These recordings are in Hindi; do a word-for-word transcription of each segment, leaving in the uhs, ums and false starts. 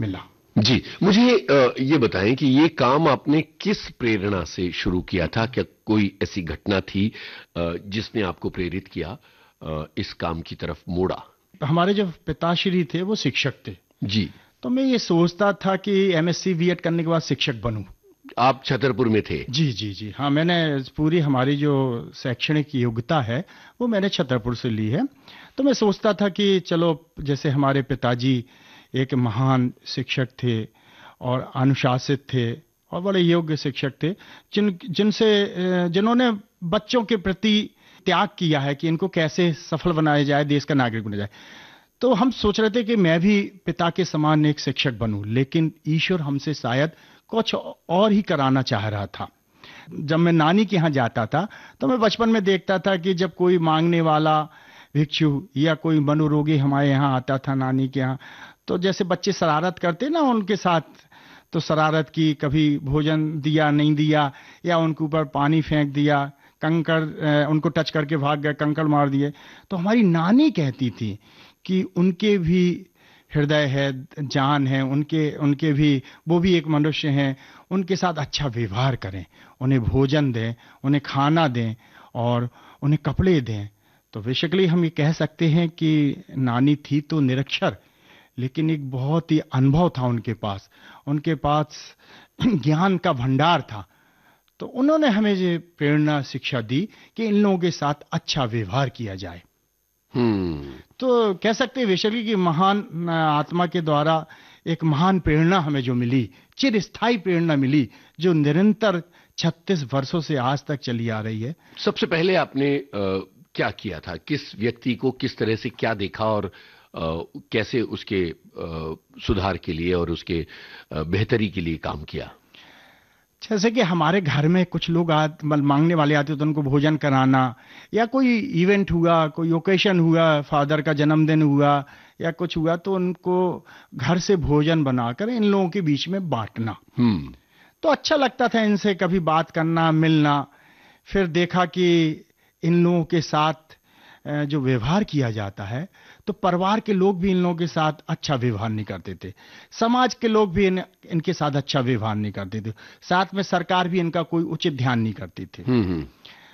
मिला। जी, मुझे आ, ये बताएं कि ये काम आपने किस प्रेरणा से शुरू किया था? क्या कोई ऐसी घटना थी आ, जिसने आपको प्रेरित किया, आ, इस काम की तरफ मोड़ा? हमारे जो पिताश्री थे वो शिक्षक थे जी। तो मैं ये सोचता था कि एमएससी बीएड करने के बाद शिक्षक बनूं। आप छतरपुर में थे? जी जी जी हाँ, मैंने पूरी हमारी जो शैक्षणिक योग्यता है वो मैंने छतरपुर से ली है। तो मैं सोचता था कि चलो, जैसे हमारे पिताजी एक महान शिक्षक थे और अनुशासित थे और बड़े योग्य शिक्षक थे, जिन जिनसे जिन्होंने बच्चों के प्रति त्याग किया है कि इनको कैसे सफल बनाया जाए, देश का नागरिक बनाया जाए। तो हम सोच रहे थे कि मैं भी पिता के समान एक शिक्षक बनूं, लेकिन ईश्वर हमसे शायद कुछ और ही कराना चाह रहा था। जब मैं नानी के यहाँ जाता था तो मैं बचपन में देखता था कि जब कोई मांगने वाला भिक्षु या कोई मनोरोगी हमारे यहाँ आता था नानी के यहाँ, तो जैसे बच्चे शरारत करते ना उनके साथ, तो शरारत की, कभी भोजन दिया नहीं दिया या उनके ऊपर पानी फेंक दिया, कंकड़ उनको टच करके भाग गए, कंकड़ मार दिए। तो हमारी नानी कहती थी कि उनके भी हृदय है, जान है, उनके उनके भी वो भी एक मनुष्य हैं, उनके साथ अच्छा व्यवहार करें, उन्हें भोजन दें, उन्हें खाना दें और उन्हें कपड़े दें। तो बेसिकली हम ये कह सकते हैं कि नानी थी तो निरक्षर, लेकिन एक बहुत ही अनुभव था उनके पास, उनके पास ज्ञान का भंडार था। तो उन्होंने हमें ये प्रेरणा शिक्षा दी कि इन लोगों के साथ अच्छा व्यवहार किया जाए। हम्म तो कह सकते हैं बेसिकली कि महान आत्मा के द्वारा एक महान प्रेरणा हमें जो मिली, चिरस्थायी प्रेरणा मिली, जो निरंतर छत्तीस वर्षों से आज तक चली आ रही है। सबसे पहले आपने आ, क्या किया था? किस व्यक्ति को किस तरह से क्या देखा और आ, कैसे उसके आ, सुधार के लिए और उसके आ, बेहतरी के लिए काम किया? जैसे कि हमारे घर में कुछ लोग आ, मांगने वाले आते तो उनको भोजन कराना, या कोई इवेंट हुआ, कोई ओकेशन हुआ, फादर का जन्मदिन हुआ या कुछ हुआ, तो उनको घर से भोजन बनाकर इन लोगों के बीच में बांटना। हम्म तो अच्छा लगता था इनसे कभी बात करना, मिलना। फिर देखा कि इन लोगों के साथ जो व्यवहार किया जाता है, तो परिवार के लोग भी इन लोगों के साथ अच्छा व्यवहार नहीं करते थे, समाज के लोग भी इन, इनके साथ अच्छा व्यवहार नहीं करते थे, साथ में सरकार भी इनका कोई उचित ध्यान नहीं करती थी। हम्म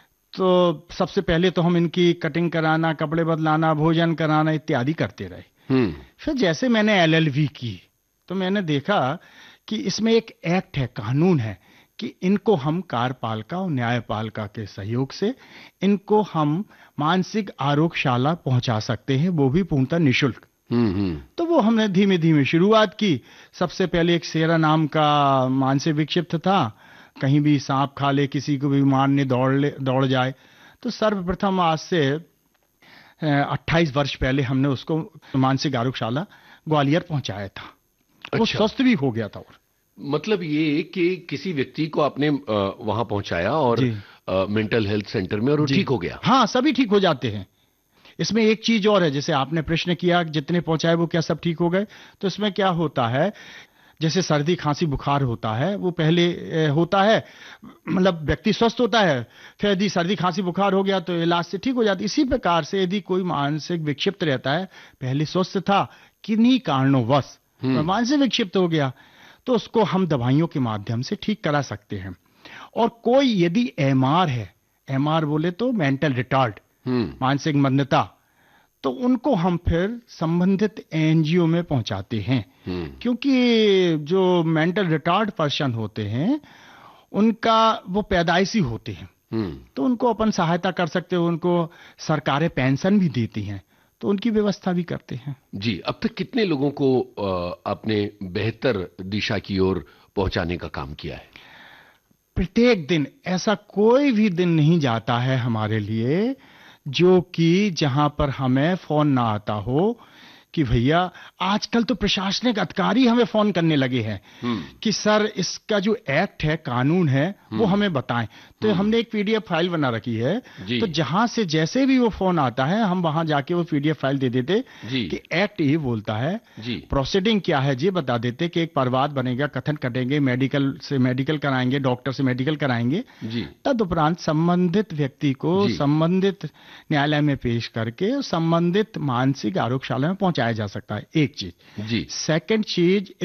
तो सबसे पहले तो हम इनकी कटिंग कराना, कपड़े बदलाना, भोजन कराना इत्यादि करते रहे। हम्म फिर जैसे मैंने एलएलबी की तो मैंने देखा कि इसमें एक एक्ट है, कानून है कि इनको हम कार्यपालिका और न्यायपालिका के सहयोग से इनको हम मानसिक आरोग्यशाला पहुंचा सकते हैं, वो भी पूर्णतः निःशुल्क। हम्म तो वो हमने धीमे धीमे शुरुआत की। सबसे पहले एक शेरा नाम का मानसिक विक्षिप्त था, कहीं भी सांप खा ले, किसी को भी मारने दौड़ ले दौड़ जाए। तो सर्वप्रथम आज से अट्ठाईस वर्ष पहले हमने उसको मानसिक आरोग्यशाला ग्वालियर पहुंचाया था। अच्छा। वो स्वस्थ भी हो गया था। और मतलब ये कि किसी व्यक्ति को आपने वहां पहुंचाया और मेंटल हेल्थ सेंटर में, और वो ठीक हो गया? हाँ, सभी ठीक हो जाते हैं। इसमें एक चीज और है, जैसे आपने प्रश्न किया जितने पहुंचाए वो क्या सब ठीक हो गए, तो इसमें क्या होता है, जैसे सर्दी खांसी बुखार होता है वो पहले होता है, मतलब व्यक्ति स्वस्थ होता है, फिर यदि सर्दी खांसी बुखार हो गया तो इलाज से ठीक हो जाती है। इसी प्रकार से यदि कोई मानसिक विक्षिप्त रहता है, पहले स्वस्थ था, किन्हीं कारणोंवश मानसिक विक्षिप्त हो गया, तो उसको हम दवाइयों के माध्यम से ठीक करा सकते हैं। और कोई यदि एमआर है, एमआर बोले तो मेंटल रिटार्ड, मानसिक मंदता, तो उनको हम फिर संबंधित एनजीओ में पहुंचाते हैं। क्योंकि जो मेंटल रिटार्ड पर्सन होते हैं उनका वो पैदाइशी होते हैं, तो उनको अपन सहायता कर सकते हो, उनको सरकारें पेंशन भी देती हैं, तो उनकी व्यवस्था भी करते हैं। जी, अब तक कितने लोगों को आपने बेहतर दिशा की ओर पहुंचाने का काम किया है? प्रत्येक दिन ऐसा कोई भी दिन नहीं जाता है हमारे लिए जो कि जहां पर हमें फोन ना आता हो कि भैया, आजकल तो प्रशासनिक अधिकारी हमें फोन करने लगे हैं कि सर इसका जो एक्ट है, कानून है, वो हमें बताएं। तो हमने एक पीडीएफ फाइल बना रखी है, तो जहां से जैसे भी वो फोन आता है हम वहां जाके वो पीडीएफ फाइल दे देते कि एक्ट ये बोलता है, प्रोसीडिंग क्या है ये बता देते कि एक परिवाद बनेगा, कथन कटेंगे, मेडिकल से मेडिकल कराएंगे, डॉक्टर से मेडिकल कराएंगे, तदुपरांत संबंधित व्यक्ति को संबंधित न्यायालय में पेश करके संबंधित मानसिक आरोग्यशाला में पहुंचाया जा सकता है। एक चीज। जी। सेकंड चीज,